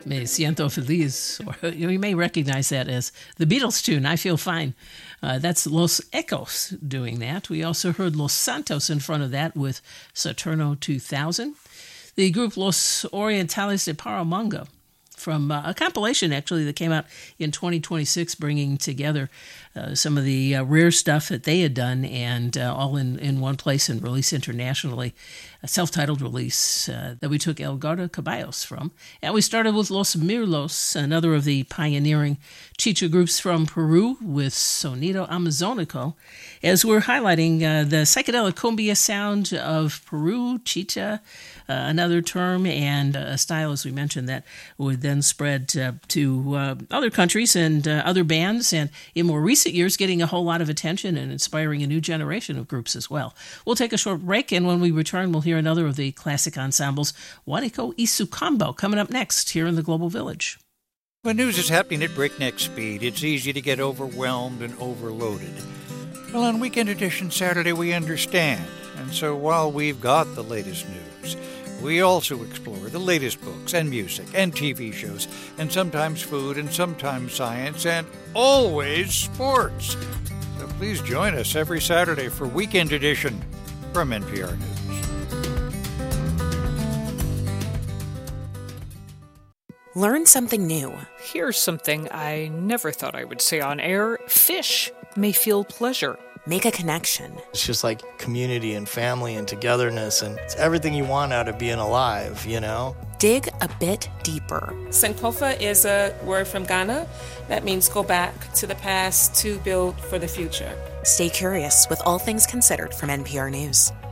Me siento feliz, or you may recognize that as the Beatles tune, I Feel Fine. That's Los Ecos doing that. We also heard Los Santos in front of that with Saturno 2000. The group Los Orientales de Paramonga, from a compilation, actually, that came out in 2026, bringing together some of the rare stuff that they had done and all in one place and released internationally. A self-titled release that we took El Garda Caballos from. And we started with Los Mirlos, another of the pioneering chicha groups from Peru, with Sonido Amazonico, as we're highlighting the psychedelic cumbia sound of Peru, chicha, another term, and a style, as we mentioned, that would then spread to other countries and other bands, and in more recent years, getting a whole lot of attention and inspiring a new generation of groups as well. We'll take a short break, and when we return, we'll hear another of the classic ensembles, Guanico y Sucambo, coming up next here in the Global Village. When news is happening at breakneck speed, it's easy to get overwhelmed and overloaded. Well, on Weekend Edition Saturday, we understand. And so while we've got the latest news, we also explore the latest books and music and TV shows, and sometimes food and sometimes science, and always sports. So please join us every Saturday for Weekend Edition from NPR News. Learn something new. Here's something I never thought I would say on air. Fish may feel pleasure. Make a connection. It's just like community and family and togetherness, and it's everything you want out of being alive, you know? Dig a bit deeper. Sankofa is a word from Ghana that means go back to the past to build for the future. Stay curious with All Things Considered from NPR News.